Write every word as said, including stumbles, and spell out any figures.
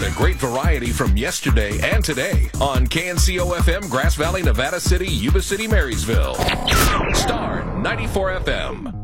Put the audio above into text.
the great variety from yesterday and today on K N C O F M, Grass Valley, Nevada City, Yuba City, Marysville. Star ninety-four F M.